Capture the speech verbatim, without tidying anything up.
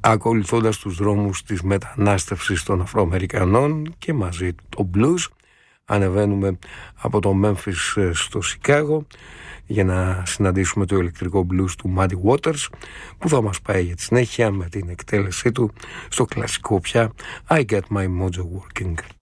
ακολουθώντας τους δρόμους της μετανάστευσης των Αφροαμερικανών και μαζί το blues. Ανεβαίνουμε από το Memphis στο Σικάγο για να συναντήσουμε το ηλεκτρικό blues του Muddy Waters, που θα μας πάει για τη συνέχεια με την εκτέλεσή του στο κλασικό πια I Got My Mojo Working.